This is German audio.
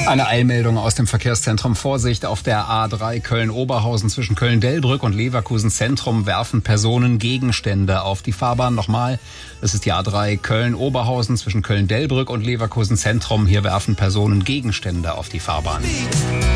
Eine Eilmeldung aus dem Verkehrszentrum. Vorsicht auf der A3 Köln-Oberhausen zwischen Köln-Delbrück und Leverkusen Zentrum werfen Personen Gegenstände auf die Fahrbahn. Nochmal, das ist die A3 Köln-Oberhausen zwischen Köln-Delbrück und Leverkusen Zentrum. Hier werfen Personen Gegenstände auf die Fahrbahn.